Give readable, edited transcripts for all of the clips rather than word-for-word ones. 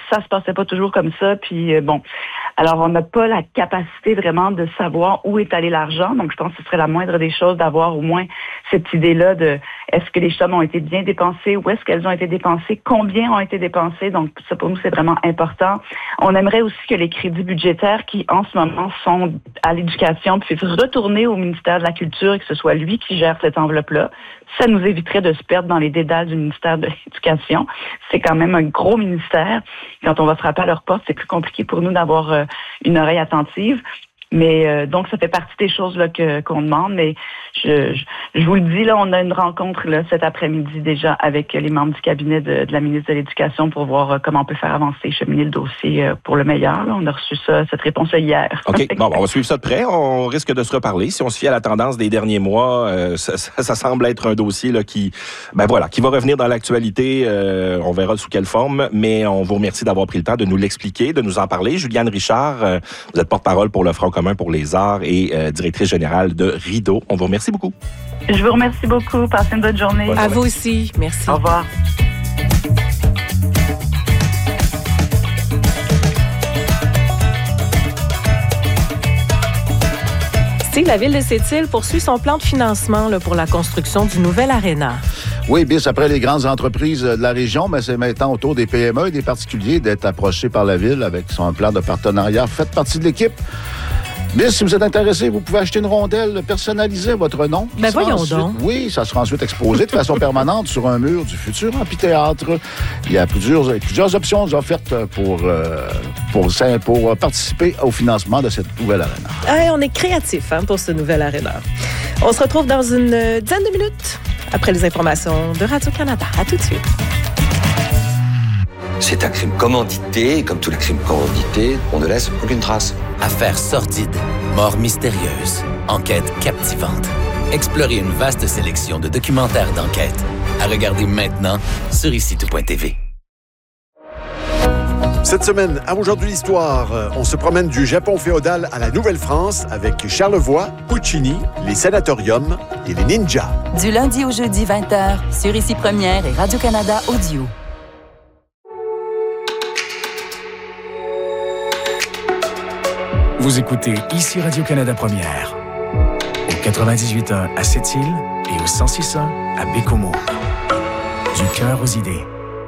ça se passait pas toujours comme ça. Puis bon, alors on n'a pas la capacité vraiment de savoir où est allé l'argent. Donc je pense que ce serait la moindre des choses d'avoir au moins cette idée-là de est-ce que les sommes ont été bien dépensées, où est-ce qu'elles ont été dépensées, combien ont été dépensées. Donc ça pour nous c'est vraiment important. On aimerait aussi que les crédits budgétaires qui en ce moment sont à l'éducation puissent retourner au ministère de la Culture et que ce soit lui qui gère cette enveloppe-là. Ça nous éviterait de se perdre dans les dédales du ministère de l'Éducation. C'est quand même un gros ministère. Quand on va frapper à leur porte, c'est plus compliqué pour nous d'avoir une oreille attentive. Mais donc, ça fait partie des choses là qu'on demande. Mais je vous le dis, là, on a une rencontre là, cet après-midi déjà avec les membres du cabinet de la ministre de l'Éducation pour voir comment on peut faire avancer et cheminer le dossier pour le meilleur. Là. On a reçu cette réponse hier. OK. Bon, on va suivre ça de près. On risque de se reparler. Si on se fie à la tendance des derniers mois, ça semble être un dossier là, qui va revenir dans l'actualité. On verra sous quelle forme. Mais on vous remercie d'avoir pris le temps de nous l'expliquer, de nous en parler. Juliane Richard, vous êtes porte-parole pour le Front commun pour les arts et directrice générale de Rideau. On vous remercie beaucoup. Je vous remercie beaucoup. Passez une bonne journée. À vous aussi. Merci. Au revoir. La ville de Sept-Îles poursuit son plan de financement pour la construction du nouvel aréna. Oui, bis après les grandes entreprises de la région, mais c'est maintenant au tour des PME et des particuliers d'être approchés par la ville avec son plan de partenariat. Faites partie de l'équipe. Bis, si vous êtes intéressé, vous pouvez acheter une rondelle personnalisée à votre nom. Ben voyons donc. Oui, ça sera ensuite exposé de façon permanente sur un mur du futur amphithéâtre. Il y a plusieurs options offertes pour participer au financement de cette nouvelle aréna. On est créatifs pour ce nouvel aréna. On se retrouve dans une dizaine de minutes après les informations de Radio-Canada. À tout de suite. C'est un crime commandité, et comme tous les crimes commandités, on ne laisse aucune trace. Affaires sordides, morts mystérieuses, enquêtes captivantes. Explorez une vaste sélection de documentaires d'enquête. À regarder maintenant sur ici-tout.tv. Cette semaine, à Aujourd'hui l'Histoire, on se promène du Japon féodal à la Nouvelle-France avec Charlevoix, Puccini, les sanatoriums et les ninjas. Du lundi au jeudi 20h, sur Ici Première et Radio-Canada Audio. Vous écoutez Ici Radio-Canada Première, au 98.1 à Sept-Îles et au 106.1 à Bécomo. Du cœur aux idées.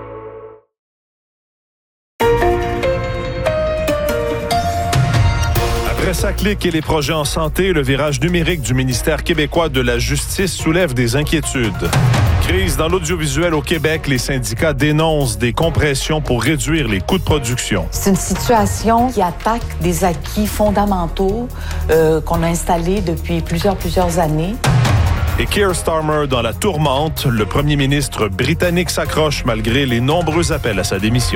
Après SACLIC et les projets en santé, le virage numérique du ministère québécois de la Justice soulève des inquiétudes. Crise dans l'audiovisuel au Québec, les syndicats dénoncent des compressions pour réduire les coûts de production. C'est une situation qui attaque des acquis fondamentaux qu'on a installés depuis plusieurs années. Et Keir Starmer dans la tourmente, le premier ministre britannique s'accroche malgré les nombreux appels à sa démission.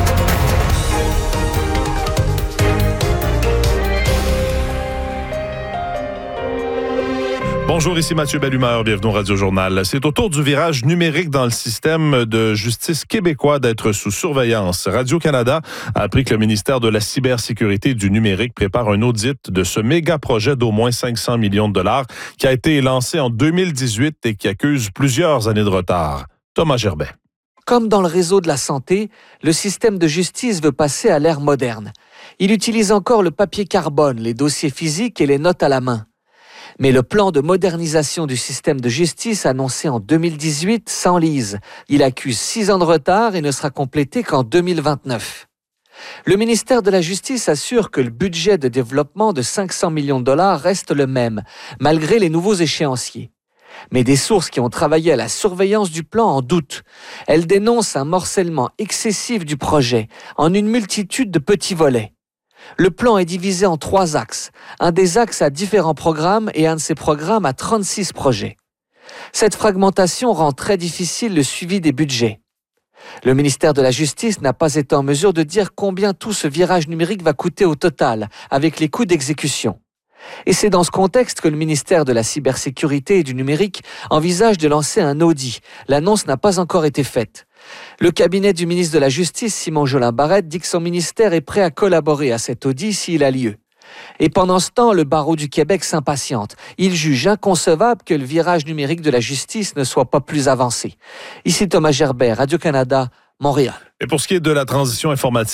Bonjour, ici Mathieu Bellumeur, bienvenue au Radio-Journal. C'est au tour du virage numérique dans le système de justice québécois d'être sous surveillance. Radio-Canada a appris que le ministère de la cybersécurité et du numérique prépare un audit de ce méga projet d'au moins 500 millions de dollars qui a été lancé en 2018 et qui accuse plusieurs années de retard. Thomas Gerbet. Comme dans le réseau de la santé, le système de justice veut passer à l'ère moderne. Il utilise encore le papier carbone, les dossiers physiques et les notes à la main. Mais le plan de modernisation du système de justice annoncé en 2018 s'enlise. Il accuse 6 ans de retard et ne sera complété qu'en 2029. Le ministère de la Justice assure que le budget de développement de 500 millions de dollars reste le même, malgré les nouveaux échéanciers. Mais des sources qui ont travaillé à la surveillance du plan en doutent. Elles dénoncent un morcellement excessif du projet, en une multitude de petits volets. Le plan est divisé en 3 axes. Un des axes a différents programmes et un de ces programmes a 36 projets. Cette fragmentation rend très difficile le suivi des budgets. Le ministère de la Justice n'a pas été en mesure de dire combien tout ce virage numérique va coûter au total, avec les coûts d'exécution. Et c'est dans ce contexte que le ministère de la Cybersécurité et du Numérique envisage de lancer un audit. L'annonce n'a pas encore été faite. Le cabinet du ministre de la Justice, Simon Jolin-Barrette, dit que son ministère est prêt à collaborer à cet audit s'il a lieu. Et pendant ce temps, le barreau du Québec s'impatiente. Il juge inconcevable que le virage numérique de la justice ne soit pas plus avancé. Ici Thomas Gerbet, Radio-Canada, Montréal. Et pour ce qui est de la transition informatique,